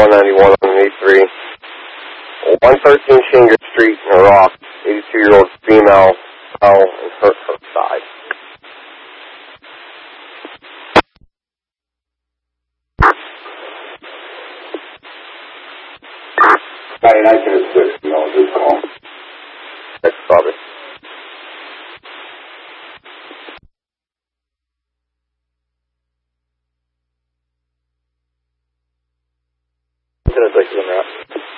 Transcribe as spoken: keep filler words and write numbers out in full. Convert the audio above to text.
one ninety-one on A three. one thirteen Shinga Street in Rock. eighty-two-year-old female fell and hurt her side. I can assist, no, just call. Thanks, Bobby. Can I take you in that?